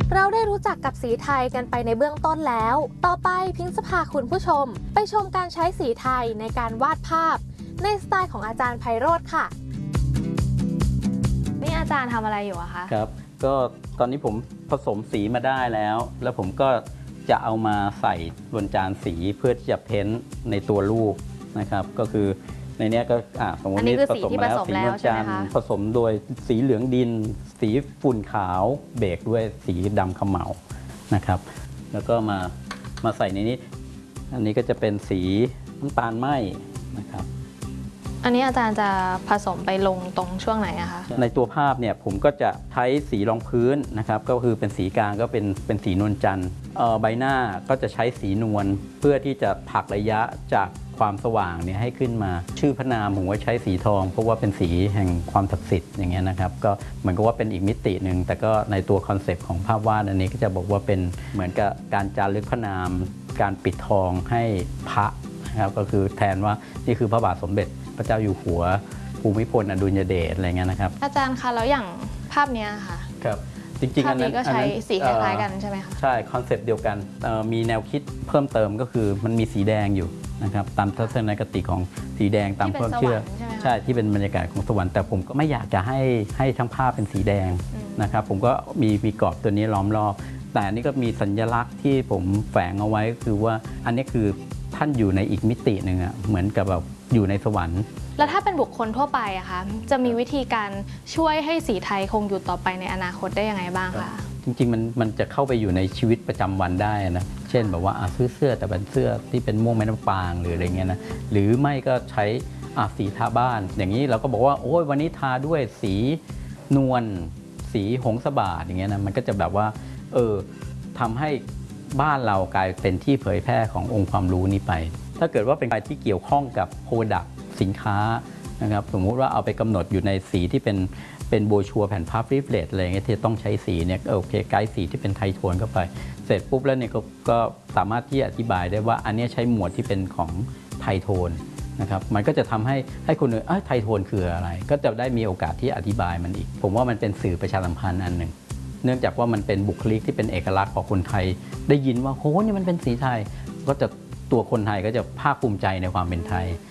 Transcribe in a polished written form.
เราได้รู้จักกับสีไทยกันไปในเบื้องต้นแล้วต่อไปพิงค์จะพาคุณผู้ชมไปชมการใช้สีไทยในการวาดภาพในสไตล์ของอาจารย์ไพโรจน์ค่ะนี่อาจารย์ทำอะไรอยู่อะคะครับก็ตอนนี้ผมผสมสีมาได้แล้วผมก็จะเอามาใส่บนจานสีเพื่อที่จะเพ้นท์ในตัวรูปนะครับก็คือในนี้ก็สมมตินี่ผสมแล้วสีบนจานผสมโดยสีเหลืองดินสีฝุ่นขาวเบรกด้วยสีดำขมเหลานะครับแล้วก็มาใส่ในนี้อันนี้ก็จะเป็นสีน้ำตาลไหม้นะครับอันนี้อาจารย์จะผสมไปลงตรงช่วงไหนอะคะในตัวภาพเนี่ยผมก็จะใช้สีรองพื้นนะครับก็คือเป็นสีกลางก็เป็นสีนวลจันทร์ใบหน้าก็จะใช้สีนวลเพื่อที่จะผลักระยะจากความสว่างเนี่ยให้ขึ้นมาชื่อพระนามผมว่าใช้สีทองเพราะว่าเป็นสีแห่งความศักดิ์สิทธิ์อย่างเงี้ยนะครับก็เหมือนกับว่าเป็นอีกมิติหนึ่งแต่ก็ในตัวคอนเซปต์ของภาพวาดอันนี้ก็จะบอกว่าเป็นเหมือนกับการจารึกพระนามการปิดทองให้พระนะครับก็คือแทนว่านี่คือพระบาทสมเด็จพระเจ้าอยู่หัวภูมิพลอดุลยเดชอะไรเงี้ยนะครับอาจารย์คะแล้วอย่างภาพนี้ค่ะครับจริงๆอันนั้นก็ใช้สีคล้ายๆกันใช่ไหมคะใช่คอนเซปต์เดียวกันมีแนวคิดเพิ่มเติมก็คือมันมีสีแดงอยู่นะครับตามทัศนคติของสีแดงตามความเชื่อใช่ที่เป็นบรรยากาศของสวรรค์แต่ผมก็ไม่อยากจะให้ทั้งภาพเป็นสีแดงนะครับผมก็มีกรอบตัวนี้ล้อมรอบแต่อันนี้ก็มีสัญลักษณ์ที่ผมแฝงเอาไว้ก็คือว่าอันนี้คือท่านอยู่ในอีกมิติหนึ่งอ่ะเหมือนกับแบบอยู่ในสวรรค์แล้วถ้าเป็นบุคคลทั่วไปอะคะจะมีวิธีการช่วยให้สีไทยคงอยู่ต่อไปในอนาคตได้ยังไงบ้างคะจริงๆมันจะเข้าไปอยู่ในชีวิตประจำวันได้นะเช่นแบบว่าซื้อเสื้อแต่เป็นเสื้อที่เป็นม่วงแม่น้ำปางหรืออะไรเงี้ยนะหรือไม่ก็ใช้สีทาบ้านอย่างนี้เราก็บอกว่าโอ้ยวันนี้ทาด้วยสีนวลสีหงสบาทอย่างเงี้ยนะมันก็จะแบบว่าทำให้บ้านเรากลายเป็นที่เผยแพร่ขององค์ความรู้นี้ไปถ้าเกิดว่าเป็นใครที่เกี่ยวข้องกับโปรดักต์สินค้านะครับสมมุติว่าเอาไปกำหนดอยู่ในสีที่เป็นโบชัวแผ่นภาพริฟเลตอะไรเงี้ยที่ต้องใช้สีเนี่ยโอเคไกด์สีที่เป็นไทโทนเข้าไปเสร็จปุ๊บแล้วเนี่ยก็สามารถที่จะอธิบายได้ว่าอันนี้ใช้หมวดที่เป็นของไทโทนนะครับมันก็จะทำให้คนอื่นไทโทนคืออะไรก็จะได้มีโอกาสที่อธิบายมันอีกผมว่ามันเป็นสื่อประชาสัมพันธ์อันหนึ่งเนื่องจากว่ามันเป็นบุคลิกที่เป็นเอกลักษณ์ของคนไทยได้ยินว่าโหนี่มันเป็นสีไทยก็จะตัวคนไทยก็จะภาคภูมิใจในความเป็นไทย